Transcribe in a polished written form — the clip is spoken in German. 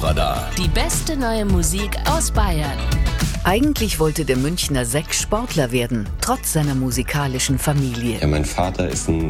Hitradar. Die beste neue Musik aus Bayern. Eigentlich wollte der Münchner Sek Sportler werden, trotz seiner musikalischen Familie. Ja, mein Vater ist ein